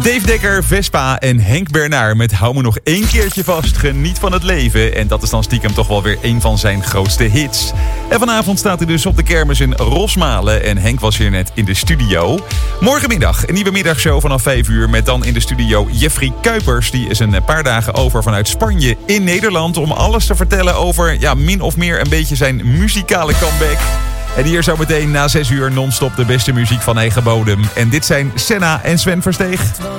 Dave Dekker, Vespa en Henk Bernard met Hou me nog één keertje vast, geniet van het leven. En dat is dan stiekem toch wel weer een van zijn grootste hits. En vanavond staat hij dus op de kermis in Rosmalen en Henk was hier net in de studio. Morgenmiddag een nieuwe middagshow vanaf 5 uur met dan in de studio Jeffrey Kuipers. Die is een paar dagen over vanuit Spanje in Nederland om alles te vertellen over min of meer een beetje zijn muzikale comeback. En hier zo meteen na 6 uur non-stop de beste muziek van eigen bodem. En dit zijn Senna en Sven Versteeg.